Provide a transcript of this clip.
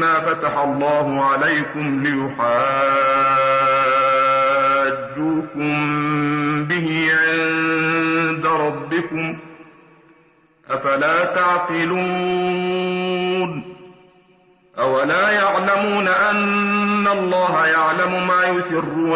ما فتح الله عليكم ليحاجوكم به عند ربكم أفلا تعقلون أولا يعلمون أن الله يعلم ما يسرون